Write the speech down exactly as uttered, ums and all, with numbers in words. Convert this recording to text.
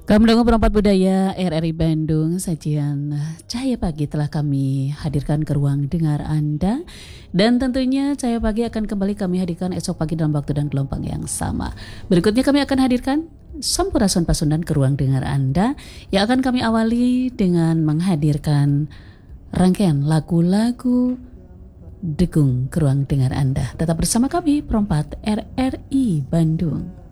Kami mendukung perempat budaya R R I Bandung, sajian Cahaya Pagi telah kami hadirkan ke ruang dengar Anda. Dan tentunya Cahaya Pagi akan kembali kami hadirkan esok pagi dalam waktu dan gelombang yang sama. Berikutnya kami akan hadirkan Sampurasun Pasundan ke ruang dengar Anda, yang akan kami awali dengan menghadirkan rangkaian lagu-lagu Degung ke ruang dengar Anda. Tetap bersama kami, perempat R R I Bandung.